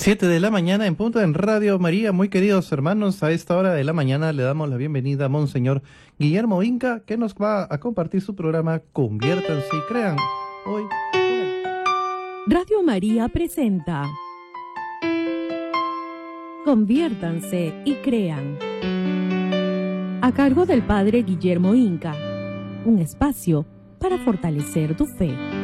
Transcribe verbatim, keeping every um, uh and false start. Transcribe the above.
Siete de la mañana en punto en Radio María. Muy queridos hermanos, a esta hora de la mañana le damos la bienvenida a Monseñor Guillermo Inca, que nos va a compartir su programa Conviértanse y Crean. Hoy con él. Radio María presenta Conviértanse y Crean, a cargo del Padre Guillermo Inca, un espacio para fortalecer tu fe.